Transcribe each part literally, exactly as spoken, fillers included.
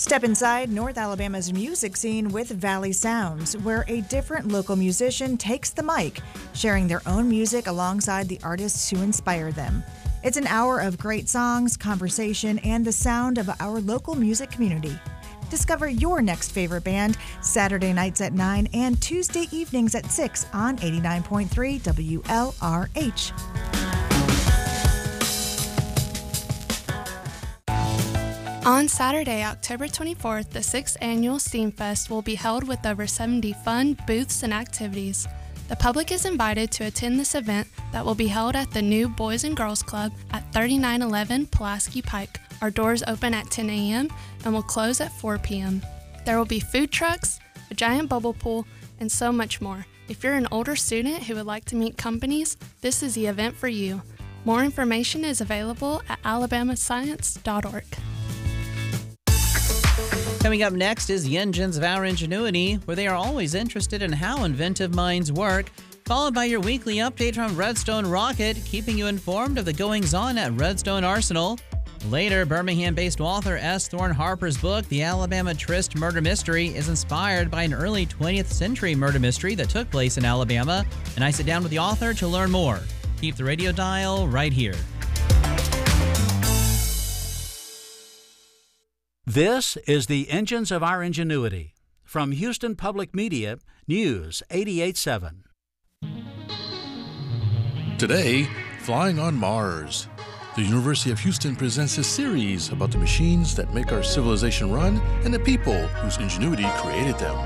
Step inside North Alabama's music scene with Valley Sounds, where a different local musician takes the mic, sharing their own music alongside the artists who inspire them. It's an hour of great songs, conversation, and the sound of our local music community. Discover your next favorite band Saturday nights at nine and Tuesday evenings at six on eighty-nine point three W L R H. On Saturday, October twenty-fourth, the sixth Annual Steamfest will be held with over seventy fun booths and activities. The public is invited to attend this event that will be held at the new Boys and Girls Club at thirty-nine eleven Pulaski Pike. Our doors open at ten a.m. and will close at four p.m. There will be food trucks, a giant bubble pool, and so much more. If you're an older student who would like to meet companies, this is the event for you. More information is available at alabama science dot org. Coming up next is the Engines of Our Ingenuity, where they are always interested in how inventive minds work, followed by your weekly update from Redstone Rocket, keeping you informed of the goings-on at Redstone Arsenal. Later, Birmingham-based author S. Thorne Harper's book, The Alabama Tryst Murder Mystery, is inspired by an early twentieth century murder mystery that took place in Alabama, and I sit down with the author to learn more. Keep the radio dial right here. This is the Engines of Our Ingenuity. From Houston Public Media, News eighty-eight point seven. Today, flying on Mars. The University of Houston presents a series about the machines that make our civilization run and the people whose ingenuity created them.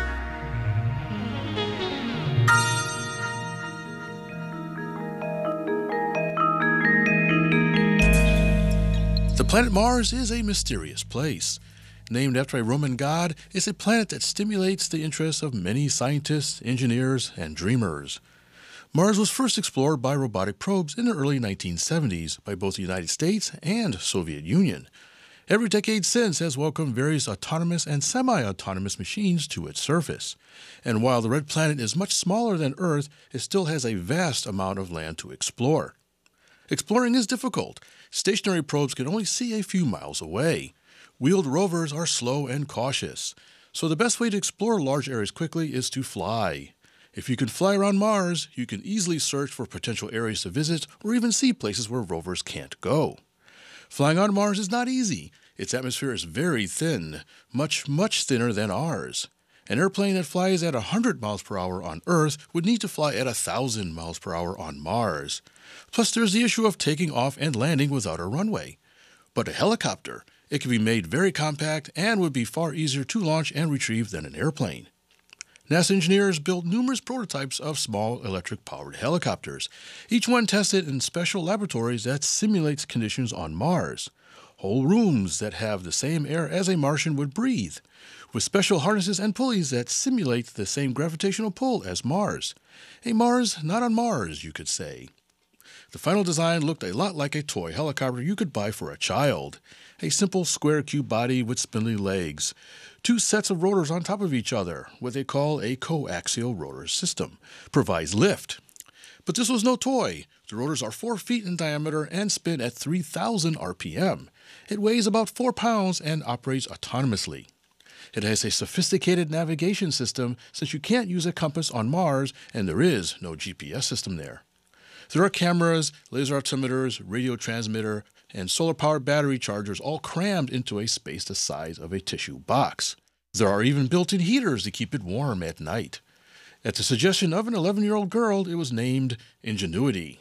The planet Mars is a mysterious place. Named after a Roman god, it's a planet that stimulates the interests of many scientists, engineers, and dreamers. Mars was first explored by robotic probes in the early nineteen seventies by both the United States and Soviet Union. Every decade since has welcomed various autonomous and semi-autonomous machines to its surface. And while the red planet is much smaller than Earth, it still has a vast amount of land to explore. Exploring is difficult. Stationary probes can only see a few miles away. Wheeled rovers are slow and cautious. So the best way to explore large areas quickly is to fly. If you can fly around Mars, you can easily search for potential areas to visit or even see places where rovers can't go. Flying on Mars is not easy. Its atmosphere is very thin, much, much thinner than ours. An airplane that flies at one hundred miles per hour on Earth would need to fly at one thousand miles per hour on Mars. Plus, there's the issue of taking off and landing without a runway. But a helicopter, it can be made very compact and would be far easier to launch and retrieve than an airplane. NASA engineers built numerous prototypes of small electric-powered helicopters, each one tested in special laboratories that simulates conditions on Mars. Whole rooms that have the same air as a Martian would breathe, with special harnesses and pulleys that simulate the same gravitational pull as Mars. A Mars not on Mars, you could say. The final design looked a lot like a toy helicopter you could buy for a child. A simple square cube body with spindly legs. Two sets of rotors on top of each other, what they call a coaxial rotor system, provides lift. But this was no toy. The rotors are four feet in diameter and spin at three thousand R P M. It weighs about four pounds and operates autonomously. It has a sophisticated navigation system since you can't use a compass on Mars and there is no G P S system there. There are cameras, laser altimeters, radio transmitter, and solar-powered battery chargers all crammed into a space the size of a tissue box. There are even built-in heaters to keep it warm at night. At the suggestion of an eleven-year-old girl, it was named Ingenuity.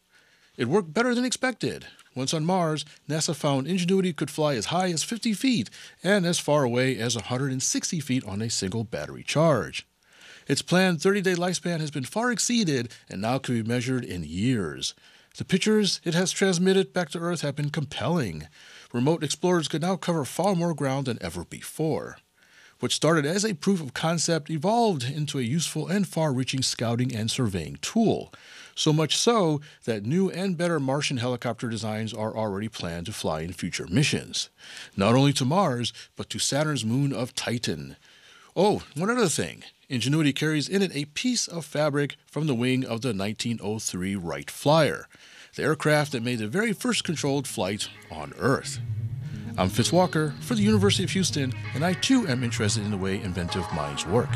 It worked better than expected. Once on Mars, NASA found Ingenuity could fly as high as fifty feet and as far away as one hundred sixty feet on a single battery charge. Its planned thirty-day lifespan has been far exceeded and now can be measured in years. The pictures it has transmitted back to Earth have been compelling. Remote explorers could now cover far more ground than ever before. What started as a proof of concept evolved into a useful and far-reaching scouting and surveying tool. So much so that new and better Martian helicopter designs are already planned to fly in future missions. Not only to Mars, but to Saturn's moon of Titan. Oh, one other thing. Ingenuity carries in it a piece of fabric from the wing of the nineteen oh three Wright Flyer, the aircraft that made the very first controlled flight on Earth. I'm Fitz Walker for the University of Houston, and I too am interested in the way inventive minds work.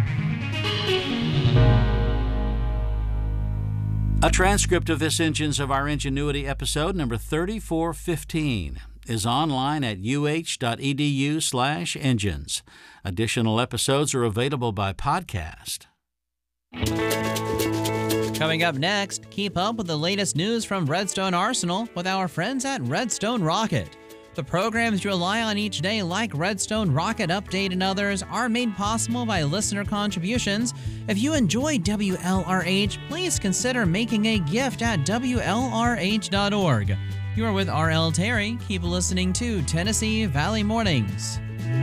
A transcript of this Engines of Our Ingenuity episode, number thirty-four fifteen, is online at uh.edu slash engines. Additional episodes are available by podcast. Coming up next, keep up with the latest news from Redstone Arsenal with our friends at Redstone Rocket. The programs you rely on each day, like Redstone Rocket Update and others, are made possible by listener contributions. If you enjoy W L R H, please consider making a gift at W L R H dot org. You are with R L Terry. Keep listening to Tennessee Valley Mornings.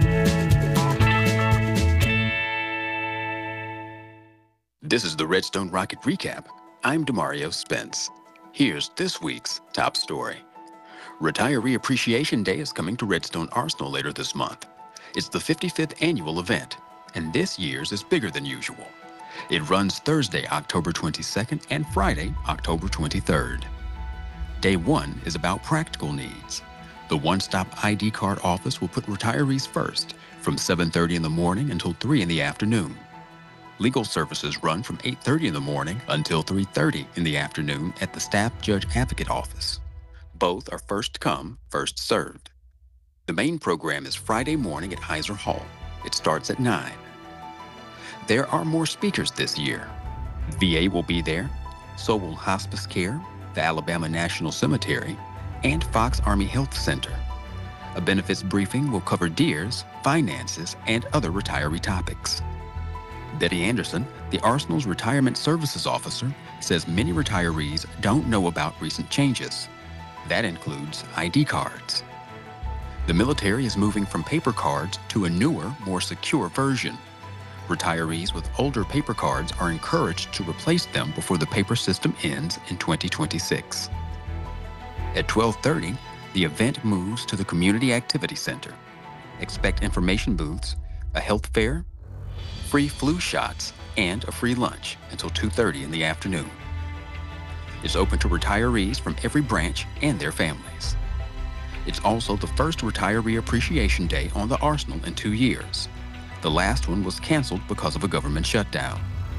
This is the Redstone Rocket Recap. I'm Demario Spence. Here's this week's top story. Retiree Appreciation Day is coming to Redstone Arsenal later this month. It's the fifty-fifth annual event, and this year's is bigger than usual. It runs Thursday, October twenty-second, and Friday, October twenty-third. Day one is about practical needs. The one-stop I D card office will put retirees first, from seven thirty in the morning until three in the afternoon. Legal services run from eight thirty in the morning until three thirty in the afternoon at the Staff Judge Advocate Office. Both are first come, first served. The main program is Friday morning at Heiser Hall. It starts at nine. There are more speakers this year. V A will be there, so will Hospice Care, the Alabama National Cemetery, and Fox Army Health Center. A benefits briefing will cover D E E R S, finances, and other retiree topics. Betty Anderson, the Arsenal's Retirement Services Officer, says many retirees don't know about recent changes. That includes I D cards. The military is moving from paper cards to a newer, more secure version. Retirees with older paper cards are encouraged to replace them before the paper system ends in twenty twenty-six. At twelve thirty, the event moves to the Community Activity Center. Expect information booths, a health fair, free flu shots, and a free lunch until two thirty in the afternoon. It's open to retirees from every branch and their families. It's also the first Retiree Appreciation Day on the Arsenal in two years. The last one was canceled because of a government shutdown.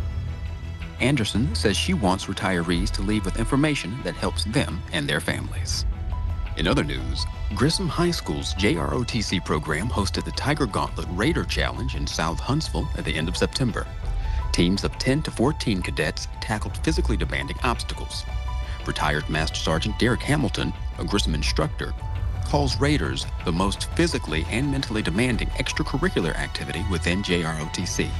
Anderson says she wants retirees to leave with information that helps them and their families. In other news, Grissom High School's J R O T C program hosted the Tiger Gauntlet Raider Challenge in South Huntsville at the end of September. Teams of ten to fourteen cadets tackled physically demanding obstacles. Retired Master Sergeant Derek Hamilton, a Grissom instructor, calls Raiders the most physically and mentally demanding extracurricular activity within J R O T C.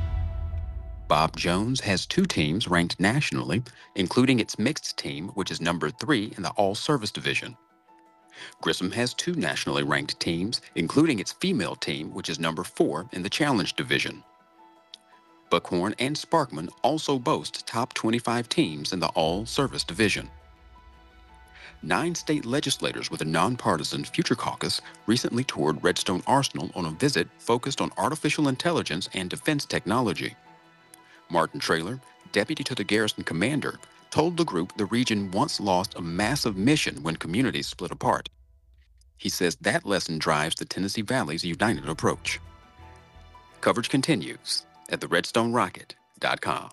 Bob Jones has two teams ranked nationally, including its mixed team, which is number three in the all-service division. Grissom has two nationally ranked teams, including its female team, which is number four in the challenge division. Buckhorn and Sparkman also boast top twenty-five teams in the all-service division. Nine state legislators with a nonpartisan Future Caucus recently toured Redstone Arsenal on a visit focused on artificial intelligence and defense technology. Martin Traylor, deputy to the garrison commander, told the group the region once lost a massive mission when communities split apart. He says that lesson drives the Tennessee Valley's united approach. Coverage continues at the redstone rocket dot com.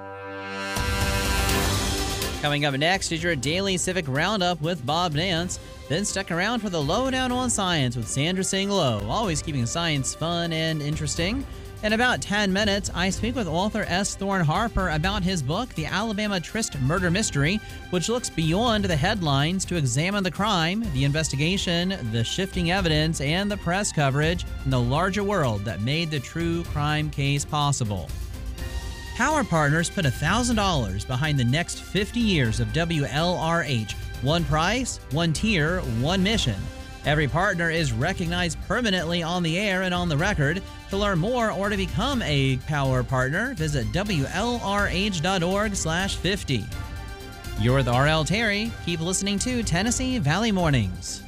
Coming up next is your daily civic roundup with Bob Nance. Then stick around for the lowdown on science with Sandra Singh Low, always keeping science fun and interesting. In about ten minutes, I speak with author S. Thorne Harper about his book, The Alabama Tryst Murder Mystery, which looks beyond the headlines to examine the crime, the investigation, the shifting evidence, and the press coverage in the larger world that made the true crime case possible. Power Partners put one thousand dollars behind the next fifty years of W L R H. One price, one tier, one mission. Every partner is recognized permanently on the air and on the record. To learn more or to become a Power Partner, visit W L R H dot org slash fifty. You're with R L Terry. Keep listening to Tennessee Valley Mornings.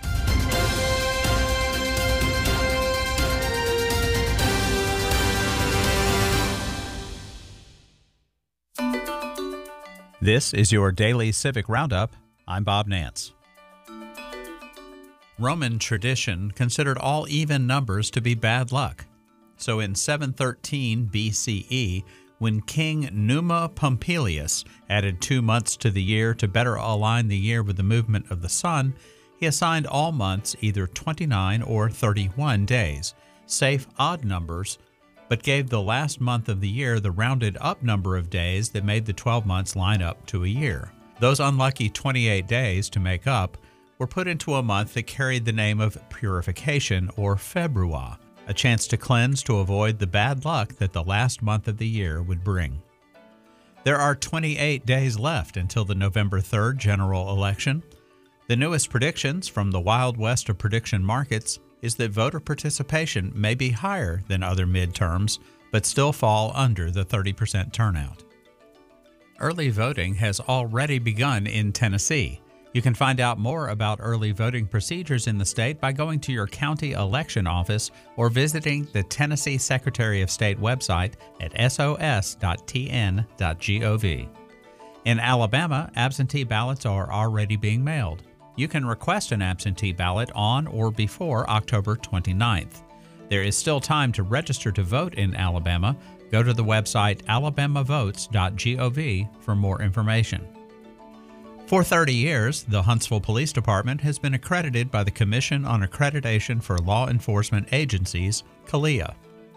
This is your daily Civic Roundup. I'm Bob Nance. Roman tradition considered all even numbers to be bad luck. So in seven thirteen B C E, when King Numa Pompilius added two months to the year to better align the year with the movement of the sun, he assigned all months either twenty-nine or thirty-one days, safe odd numbers, but gave the last month of the year the rounded up number of days that made the twelve months line up to a year. Those unlucky twenty-eight days to make up were put into a month that carried the name of purification, or Februa, a chance to cleanse to avoid the bad luck that the last month of the year would bring. There are twenty-eight days left until the November third general election. The newest predictions from the Wild West of prediction markets is that voter participation may be higher than other midterms, but still fall under the thirty percent turnout. Early voting has already begun in Tennessee. You can find out more about early voting procedures in the state by going to your county election office or visiting the Tennessee Secretary of State website at s o s dot t n dot gov. In Alabama, absentee ballots are already being mailed. You can request an absentee ballot on or before October twenty-ninth. There is still time to register to vote in Alabama. Go to the website alabama votes dot gov for more information. For thirty years, the Huntsville Police Department has been accredited by the Commission on Accreditation for Law Enforcement Agencies, CALEA.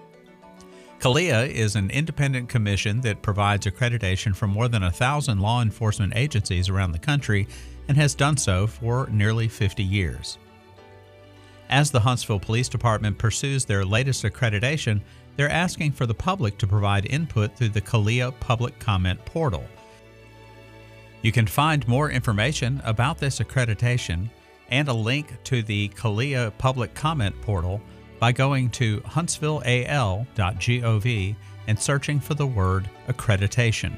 CALEA is an independent commission that provides accreditation for more than a thousand law enforcement agencies around the country and has done so for nearly fifty years. As the Huntsville Police Department pursues their latest accreditation, they're asking for the public to provide input through the CALEA Public Comment Portal. You can find more information about this accreditation and a link to the CALEA Public Comment Portal by going to huntsville a l dot gov and searching for the word accreditation.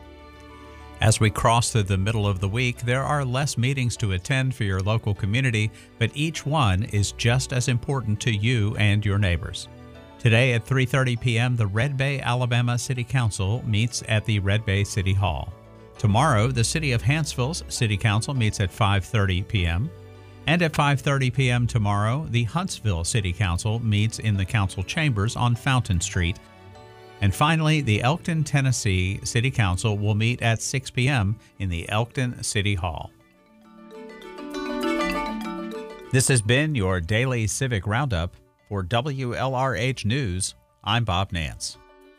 As we cross through the middle of the week, there are less meetings to attend for your local community, but each one is just as important to you and your neighbors. Today at three thirty p.m., the Red Bay, Alabama City Council meets at the Red Bay City Hall. Tomorrow, the City of Hanceville's City Council meets at five thirty p.m. And at five thirty p.m. tomorrow, the Huntsville City Council meets in the council chambers on Fountain Street. And finally, the Elkton, Tennessee City Council will meet at six p.m. in the Elkton City Hall. This has been your Daily Civic Roundup. For W L R H News, I'm Bob Nance.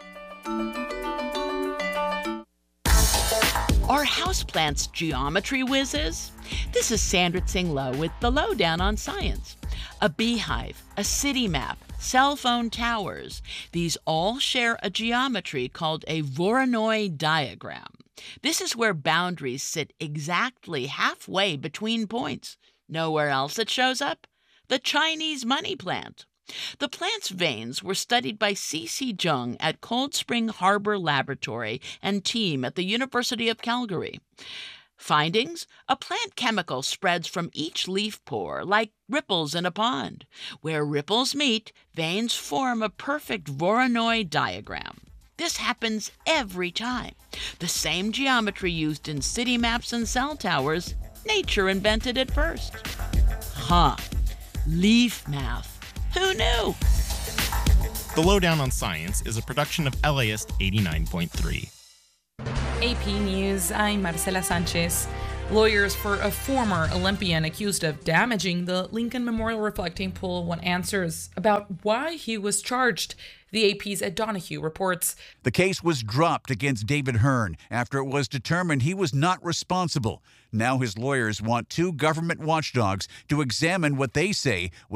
Are houseplants geometry whizzes? This is Sandra Tsing Low with the Lowdown on Science. A beehive, a city map, cell phone towers, these all share a geometry called a Voronoi diagram. This is where boundaries sit exactly halfway between points. Nowhere else it shows up? The Chinese money plant. The plant's veins were studied by C C Jung at Cold Spring Harbor Laboratory and team at the University of Calgary. Findings? A plant chemical spreads from each leaf pore like ripples in a pond. Where ripples meet, veins form a perfect Voronoi diagram. This happens every time. The same geometry used in city maps and cell towers, nature invented it first. Huh. Leaf math. Who knew? The Lowdown on Science is a production of L A S eighty-nine point three. A P News, I'm Marcela Sanchez. Lawyers for a former Olympian accused of damaging the Lincoln Memorial Reflecting Pool want answers about why he was charged. The A P's Ed Donahue reports. The case was dropped against David Hearn after it was determined he was not responsible. Now his lawyers want two government watchdogs to examine what they say